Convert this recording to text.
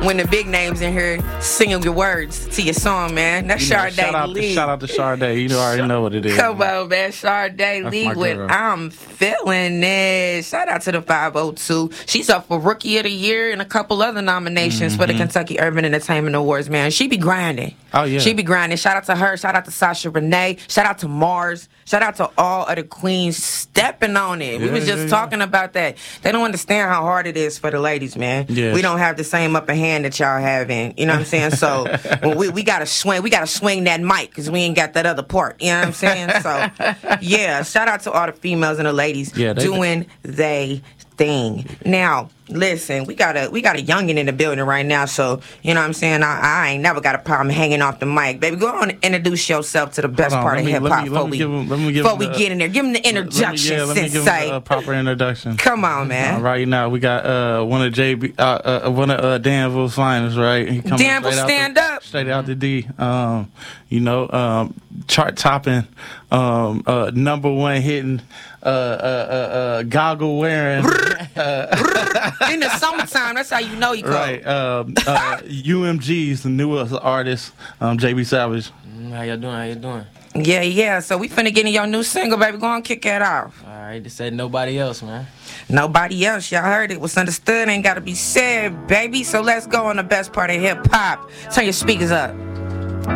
when the big names in here singing your words to your song, man. That's Sade Lee. Shout out to Sade. You already know what it is. Come on, man. Sade Lee with I'm Feeling It. Shout out to the 502. She's up for Rookie of the Year and a couple other nominations for the Kentucky Urban Entertainment Awards, man. She be grinding. Oh, yeah. She be grinding. Shout out to her. Shout out to Sasha Renee. Shout out to Mars. Shout out to all of the queens stepping on it. We was just talking about that. They don't understand how hard it is for the ladies, man. Yes. We don't have the same upper hand that y'all have in. You know what I'm saying? So we gotta swing that mic because we ain't got that other part. You know what I'm saying? So yeah, shout out to all the females and the ladies doing they thing. Now, listen, we got a youngin' in the building right now, so you know what I'm saying. I ain't never got a problem hanging off the mic, baby. Go on and introduce yourself to the best part of hip hop before we get in there. Give him the introduction, let me give him a proper introduction. Come on, man. Right now, we got one of Danville's finest, right? He Danville, stand up. Straight out the D. Chart topping, number one hitting, goggle wearing. In the summertime, that's how you know you cold. Right. UMG's the newest artist, JB Savage. How y'all doing? Yeah. So we finna get in your new single, baby. Go on, kick that off. All right, just said nobody else, man. Nobody else. Y'all heard it. What's understood ain't gotta be said, baby. So let's go on the best part of hip hop. Turn your speakers up.